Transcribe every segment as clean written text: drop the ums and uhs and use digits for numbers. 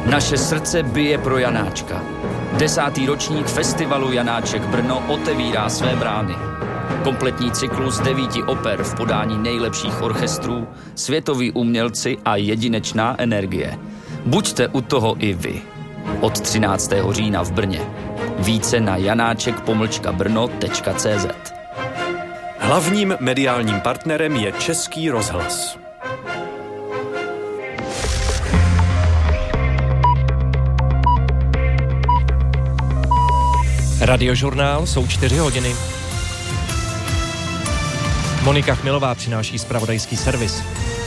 Naše srdce bije pro Janáčka. 10. ročník festivalu Janáček Brno otevírá své brány. Kompletní cyklus 9 oper v podání nejlepších orchestrů, světoví umělci a jedinečná energie. Buďte u toho i vy. Od 13. října v Brně. Více na janáček-brno.cz. Hlavním mediálním partnerem je Český rozhlas. Radiožurnál, jsou 4 hodiny. Monika Chmilová přináší zpravodajský servis.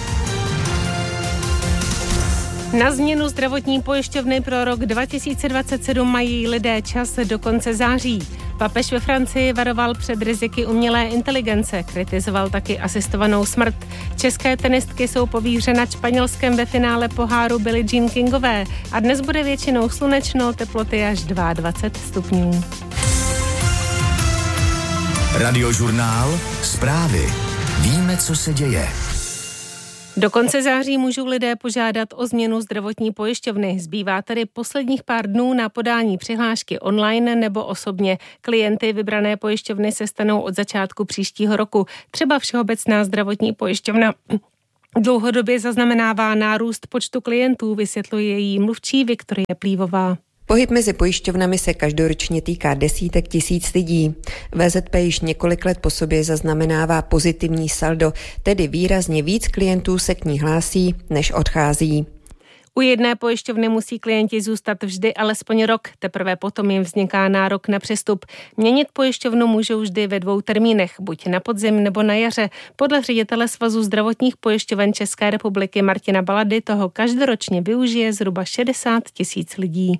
Na změnu zdravotní pojišťovny pro rok 2027 mají lidé čas do konce září. Papež ve Francii varoval před riziky umělé inteligence, kritizoval taky asistovanou smrt. České tenistky jsou povíře nad Španělskem ve finále poháru Billie Jean Kingové a dnes bude většinou slunečno, teploty až 22 stupňů. Radiožurnál, zprávy. Víme, co se děje. Do konce září můžou lidé požádat o změnu zdravotní pojišťovny. Zbývá tedy posledních pár dnů na podání přihlášky online nebo osobně. Klienty vybrané pojišťovny se stanou od začátku příštího roku. Třeba Všeobecná zdravotní pojišťovna dlouhodobě zaznamenává nárůst počtu klientů, vysvětluje její mluvčí Viktorie Plívová. Pohyb mezi pojišťovnami se každoročně týká desítek tisíc lidí. VZP již několik let po sobě zaznamenává pozitivní saldo, tedy výrazně víc klientů se k ní hlásí, než odchází. U jedné pojišťovny musí klienti zůstat vždy alespoň rok, teprve potom jim vzniká nárok na přestup. Měnit pojišťovnu můžou vždy ve 2 termínech, buď na podzim nebo na jaře. Podle ředitele Svazu zdravotních pojišťoven České republiky Martina Balady toho každoročně využije zhruba 60 000 lidí.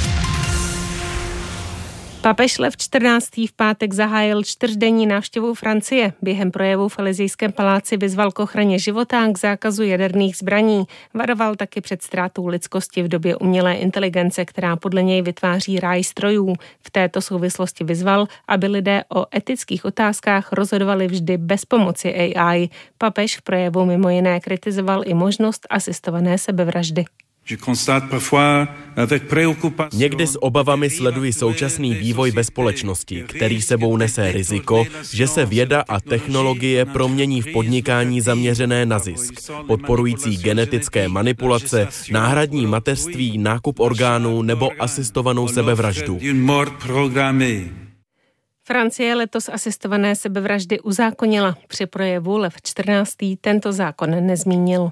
Papež Lev XIV. V pátek zahájil 4denní návštěvu Francie. Během projevu v Elysejském paláci vyzval k ochraně života a k zákazu jaderných zbraní. Varoval taky před ztrátou lidskosti v době umělé inteligence, která podle něj vytváří ráj strojů. V této souvislosti vyzval, aby lidé o etických otázkách rozhodovali vždy bez pomoci AI. Papež v projevu mimo jiné kritizoval i možnost asistované sebevraždy. Někdy s obavami sleduji současný vývoj ve společnosti, který sebou nese riziko, že se věda a technologie promění v podnikání zaměřené na zisk, podporující genetické manipulace, náhradní mateřství, nákup orgánů nebo asistovanou sebevraždu. Francie letos asistované sebevraždy uzákonila. Při projevu Lev XIV. Tento zákon nezmínil.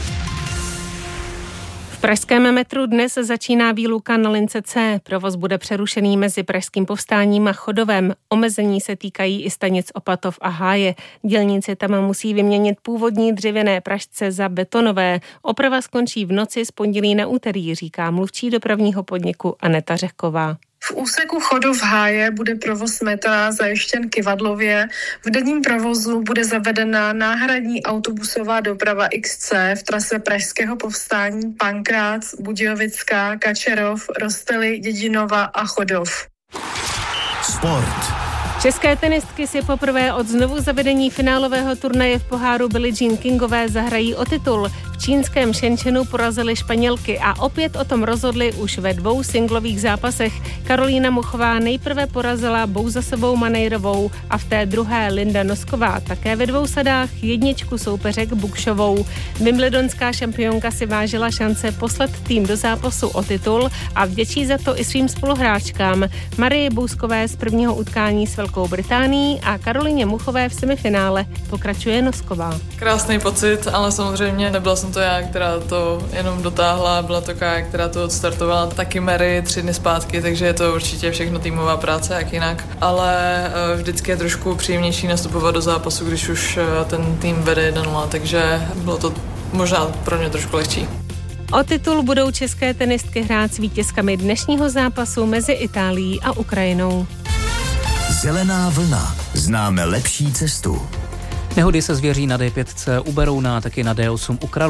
V pražském metru dnes začíná výluka na lince C. Provoz bude přerušený mezi Pražským povstáním a Chodovem. Omezení se týkají i stanic Opatov a Háje. Dělníci tam musí vyměnit původní dřevěné pražce za betonové. Oprava skončí v noci z pondělí na úterý, říká mluvčí dopravního podniku Aneta Řehková. V úseku Chodov Háje bude provoz metra zajištěn kyvadlově. V denním provozu bude zavedena náhradní autobusová doprava XC v trase Pražského povstání Pankrác, Budějovická, Kačerov, Rostely, Dědinova a Chodov. Sport. České tenistky si poprvé od znovu zavedení finálového turnaje v poháru Billie Jean Kingové zahrají o titul. V čínském Shenzhenu porazily Španělky a opět o tom rozhodli už ve 2 singlových zápasech. Karolína Muchová nejprve porazila Bouzasovou Manejrovou a v té druhé Linda Nosková také ve 2 sadách jedničku soupeřek Bukšovou. Wimbledonská šampionka si vážila šance poslat tým do zápasu o titul a vděčí za to i svým spoluhráčkám. Marii Bouskové z prvního utkání s Velkou Británií a Karolíně Muchové v semifinále pokračuje Nosková. Krásný pocit, ale samozřejmě nebyla jsem to já, která to jenom dotáhla, byla to Kája, která to odstartovala, taky Mary 3 dny zpátky, takže je to určitě všechno týmová práce, jak jinak, ale vždycky je trošku příjemnější nastupovat do zápasu, když už ten tým vede 1-0, takže bylo to možná pro mě trošku lehčí. O titul budou české tenistky hrát s vítězkami dnešního zápasu mezi Itálií a Ukrajinou. Zelená vlna. Známe lepší cestu. Nehody se zvěří na D5 u Berouna, taky na D8 u Kralup.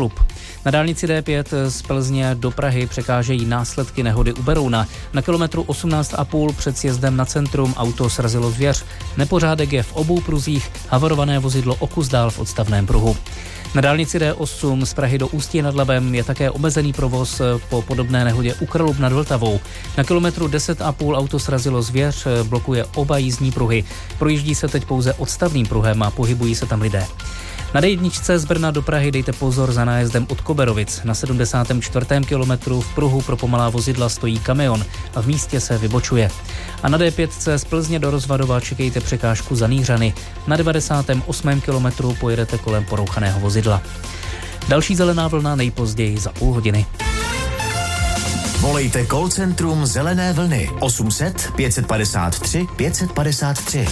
Na dálnici D5 z Plzně do Prahy překážejí následky nehody u Berouna. Na kilometru 18,5 před sjezdem na centrum auto srazilo zvěř. Nepořádek je v obou pruzích, havarované vozidlo o kus dál v odstavném pruhu. Na dálnici D8 z Prahy do Ústí nad Labem je také omezený provoz po podobné nehodě u Kralub nad Vltavou. Na kilometru 10,5 auto srazilo zvěř, blokuje oba jízdní pruhy. Projíždí se teď pouze odstavným pruhem a pohybují se tam lidé. Na D1 z Brna do Prahy dejte pozor za nájezdem od Koberovic. Na 74. kilometru v pruhu pro pomalá vozidla stojí kamion a v místě se vybočuje. A na D5 z Plzně do Rozvadova čekejte překážku za Nýřany. Na 98. kilometru pojedete kolem porouchaného vozidla. Další zelená vlna nejpozději za půl hodiny. Volejte call centrum Zelené vlny 800 553 553.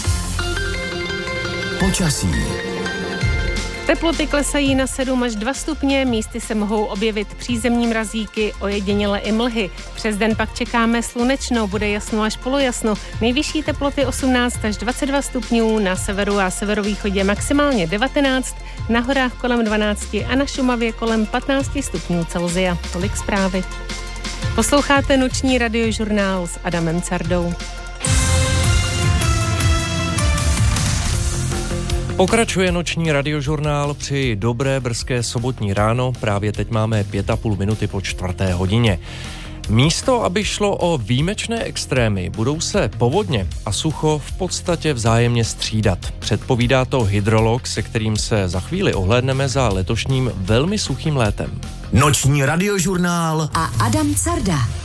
Počasí. Teploty klesají na 7 až 2 stupně, místy se mohou objevit přízemní mrazíky, ojediněle i mlhy. Přes den pak čekáme slunečno, bude jasno až polojasno. Nejvyšší teploty 18 až 22 stupňů, na severu a severovýchodě maximálně 19, na horách kolem 12 a na Šumavě kolem 15 stupňů Celsia. Tolik zprávy. Posloucháte noční radiožurnál s Adamem Cardou. Pokračuje noční radiožurnál při dobré brzké sobotní ráno. Právě teď máme 5,5 minuty po 4. hodině. Místo, aby šlo o výjimečné extrémy, budou se povodně a sucho v podstatě vzájemně střídat. Předpovídá to hydrolog, se kterým se za chvíli ohlédneme za letošním velmi suchým létem. Noční radiožurnál a Adam Carda.